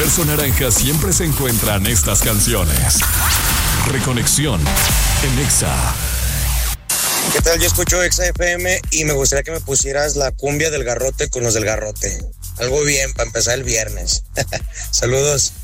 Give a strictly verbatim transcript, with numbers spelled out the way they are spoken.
universo naranja siempre se encuentran estas canciones. Reconexión en Exa. ¿Qué tal? Yo escucho Exa F M y me gustaría que me pusieras la cumbia del garrote con los del garrote. Algo bien para empezar el viernes. Saludos.